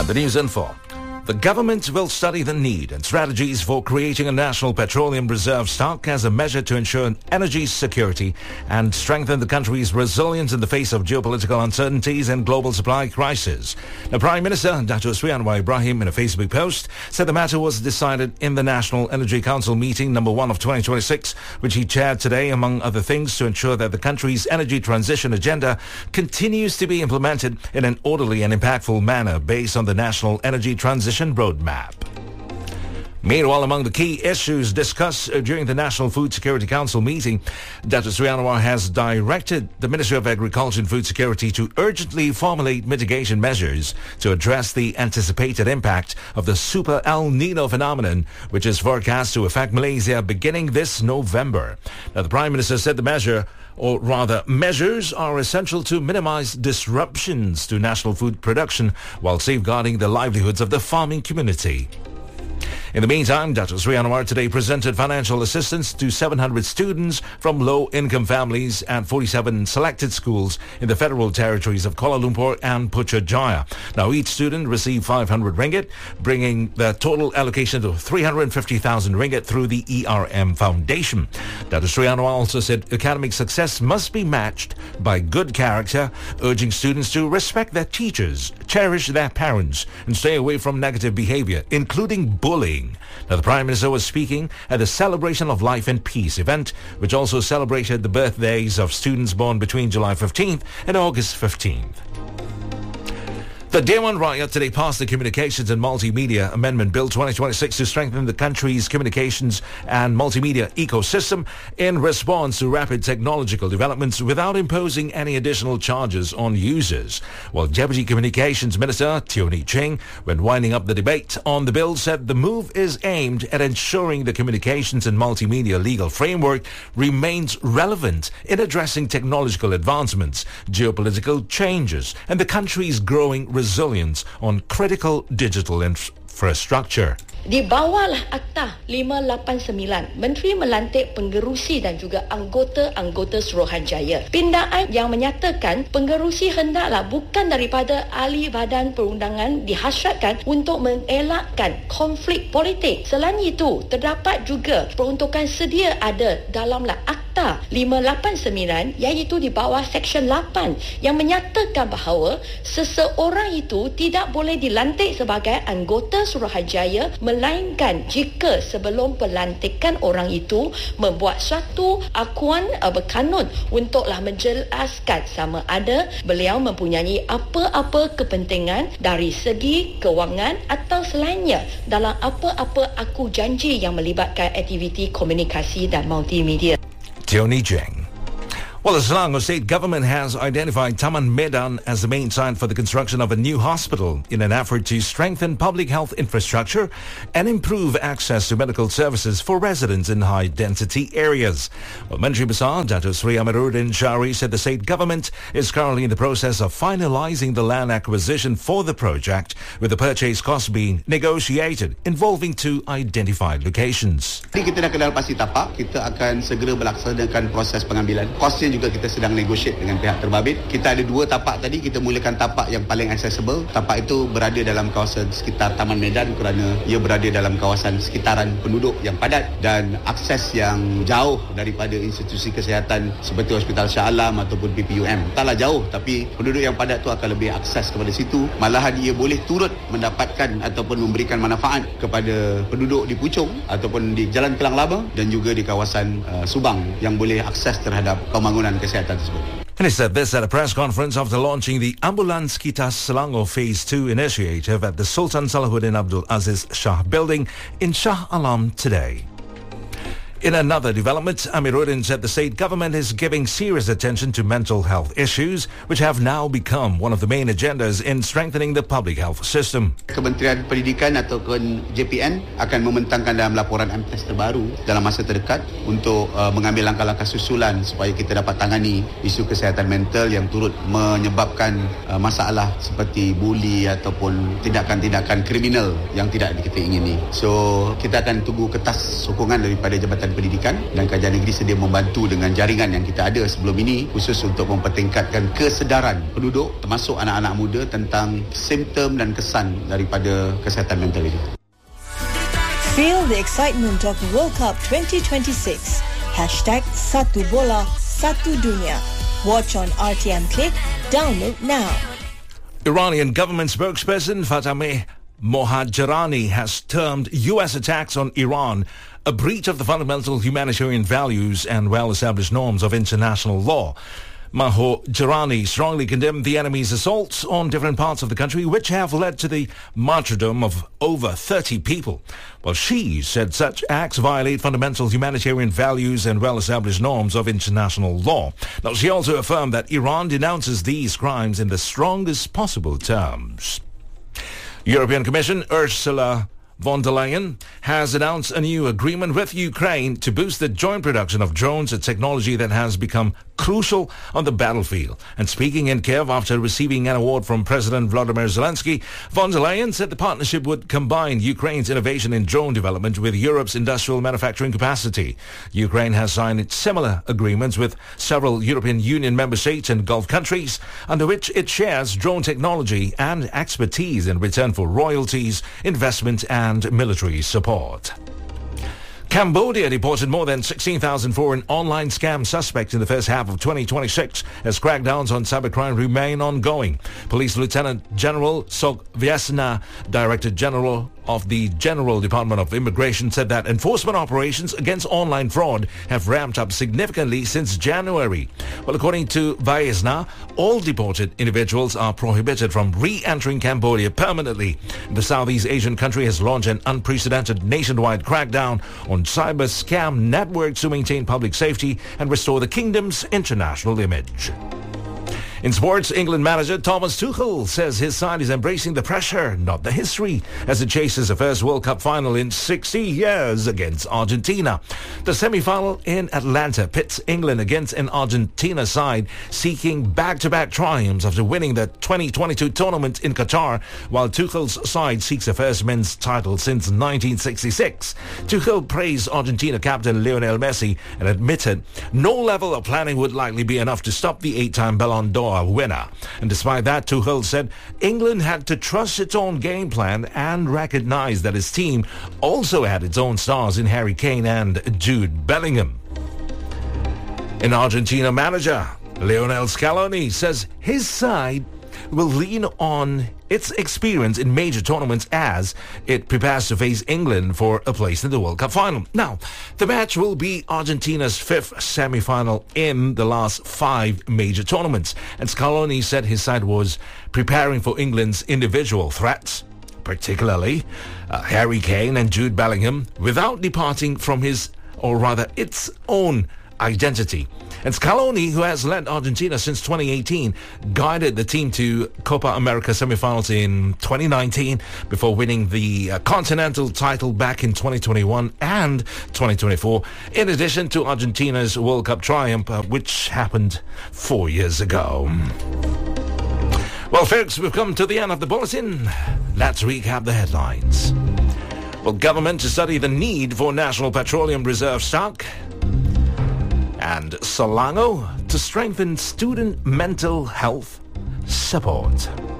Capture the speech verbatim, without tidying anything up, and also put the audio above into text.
The news info. The government will study the need and strategies for creating a national petroleum reserve stock as a measure to ensure energy security and strengthen the country's resilience in the face of geopolitical uncertainties and global supply crisis. The Prime Minister, Dato' Sri Anwar Ibrahim, in a Facebook post, said the matter was decided in the National Energy Council meeting number one of twenty twenty-six, which he chaired today, among other things, to ensure that the country's energy transition agenda continues to be implemented in an orderly and impactful manner based on the National Energy Transition Roadmap. Meanwhile, among the key issues discussed during the National Food Security Council meeting, Dato' Sri Anwar has directed the Ministry of Agriculture and Food Security to urgently formulate mitigation measures to address the anticipated impact of the Super El Nino phenomenon, which is forecast to affect Malaysia beginning this November. Now, the Prime Minister said the measure, or rather measures, are essential to minimize disruptions to national food production while safeguarding the livelihoods of the farming community. In the meantime, Dato' Sri Anwar today presented financial assistance to seven hundred students from low-income families at forty-seven selected schools in the federal territories of Kuala Lumpur and Putrajaya. Now, each student received five hundred ringgit, bringing the total allocation to three hundred fifty thousand ringgit through the E R M Foundation. Dato' Sri Anwar also said academic success must be matched by good character, urging students to respect their teachers, cherish their parents, and stay away from negative behavior, including bullying. Now, the Prime Minister was speaking at the Celebration of Life and Peace event, which also celebrated the birthdays of students born between July fifteenth and August fifteenth. The Dewan Rakyat today passed the Communications and Multimedia Amendment Bill twenty twenty-six to strengthen the country's communications and multimedia ecosystem in response to rapid technological developments without imposing any additional charges on users. While Deputy Communications Minister Teo Nee Cheng, when winding up the debate on the bill, said the move is aimed at ensuring the communications and multimedia legal framework remains relevant in addressing technological advancements, geopolitical changes, and the country's growing resilience on critical digital infrastructure. Di bawahlah Akta lima lapan sembilan, Menteri melantik pengerusi dan juga anggota-anggota Suruhanjaya. Pindaan yang menyatakan pengerusi hendaklah bukan daripada ahli badan perundangan dihasratkan untuk mengelakkan konflik politik. Selain itu, terdapat juga peruntukan sedia ada dalamlah Akta lima lapan sembilan, iaitu di bawah Seksyen lapan yang menyatakan bahawa seseorang itu tidak boleh dilantik sebagai anggota Suruhanjaya melainkan jika sebelum pelantikan orang itu membuat suatu akuan uh, berkanun untuklah menjelaskan sama ada beliau mempunyai apa-apa kepentingan dari segi kewangan atau selainnya dalam apa-apa aku janji yang melibatkan aktiviti komunikasi dan multimedia. Teo Nee Cheng. Well, the Selangor state government has identified Taman Medan as the main site for the construction of a new hospital in an effort to strengthen public health infrastructure and improve access to medical services for residents in high-density areas. Well, Menteri Besar Dato' Sri Amiruddin Shari said the state government is currently in the process of finalising the land acquisition for the project, with the purchase cost being negotiated, involving two identified locations. Kita dah kenal pasti tapak, kita akan segera melaksanakan proses pengambilan. Kosnya juga kita sedang negotiate dengan pihak terbabit. Kita ada dua tapak tadi, kita mulakan tapak yang paling accessible. Tapak itu berada dalam kawasan sekitar Taman Medan kerana ia berada dalam kawasan sekitaran penduduk yang padat dan akses yang jauh daripada institusi kesihatan seperti Hospital Shah Alam ataupun P P U M. Taklah jauh, tapi penduduk yang padat tu akan lebih akses kepada situ. Malahan ia boleh turut mendapatkan ataupun memberikan manfaat kepada penduduk di Puchong ataupun di Jalan Kelang Laba dan juga di kawasan uh, Subang yang boleh akses terhadap pembangunan kesihatan tersebut. And he said this at a press conference after launching the Ambulans Kita Selangor Phase two initiative at the Sultan Salahuddin Abdul Aziz Shah Building in Shah Alam today. In another development, Amiruddin said the state government is giving serious attention to mental health issues, which have now become one of the main agendas in strengthening the public health system. Kementerian Pendidikan ataupun J P N akan membentangkan dalam laporan M P S terbaru dalam masa terdekat untuk uh, mengambil langkah-langkah susulan supaya kita dapat tangani isu kesihatan mental yang turut menyebabkan uh, masalah seperti buli ataupun tindakan-tindakan kriminal yang tidak kita ingini. So, kita akan tunggu kertas sokongan daripada Jabatan Jabatan Pendidikan dan Kerajaan Negeri sedia membantu dengan jaringan yang kita ada sebelum ini khusus untuk mempertingkatkan kesedaran penduduk termasuk anak-anak muda tentang simptom dan kesan daripada kesihatan mental ini. Feel the excitement of World Cup twenty twenty-six. Hashtag Satu Bola, Satu Dunia. Watch on R T M Click. Download now. Iranian government spokesperson Fatemeh Mohajerani has termed U S attacks on Iran a breach of the fundamental humanitarian values and well-established norms of international law. Mohajerani strongly condemned the enemy's assaults on different parts of the country, which have led to the martyrdom of over thirty people. Well, she said such acts violate fundamental humanitarian values and well-established norms of international law. Now, she also affirmed that Iran denounces these crimes in the strongest possible terms. European Commission Ursula von der Leyen has announced a new agreement with Ukraine to boost the joint production of drones, a technology that has become crucial on the battlefield. And speaking in Kiev after receiving an award from President Volodymyr Zelensky, von der Leyen said the partnership would combine Ukraine's innovation in drone development with Europe's industrial manufacturing capacity. Ukraine has signed similar agreements with several European Union member states and Gulf countries, under which it shares drone technology and expertise in return for royalties, investment and military support. Cambodia deported more than sixteen thousand foreign online scam suspects in the first half of twenty twenty-six as crackdowns on cybercrime remain ongoing. Police Lieutenant General Sok Viesna, Director General of the General Department of Immigration, said that enforcement operations against online fraud have ramped up significantly since January. Well, according to Viesna, all deported individuals are prohibited from re-entering Cambodia permanently. The Southeast Asian country has launched an unprecedented nationwide crackdown on cyber scam networks to maintain public safety and restore the kingdom's international image. In sports, England manager Thomas Tuchel says his side is embracing the pressure, not the history, as it chases the first World Cup final in sixty years against Argentina. The semi-final in Atlanta pits England against an Argentina side seeking back-to-back triumphs after winning the twenty twenty-two tournament in Qatar, while Tuchel's side seeks the first men's title since nineteen sixty-six. Tuchel praised Argentina captain Lionel Messi and admitted no level of planning would likely be enough to stop the eight-time Ballon d'Or winner. And despite that, Tuchel said England had to trust its own game plan and recognize that his team also had its own stars in Harry Kane and Jude Bellingham. In Argentina, manager Lionel Scaloni says his side will lean on its experience in major tournaments as it prepares to face England for a place in the World Cup final. Now, the match will be Argentina's fifth semi-final in the last five major tournaments, and Scaloni said his side was preparing for England's individual threats, particularly uh, Harry Kane and Jude Bellingham, without departing from his, or rather its own identity. And Scaloni, who has led Argentina since twenty eighteen, guided the team to Copa America semifinals in twenty nineteen before winning the uh, continental title back in twenty twenty-one and twenty twenty-four, in addition to Argentina's World Cup triumph, uh, which happened four years ago. Well, folks, we've come to the end of the bulletin. Let's recap the headlines. Well, government to study the need for National Petroleum Reserve stock. And Selangor to strengthen student mental health support.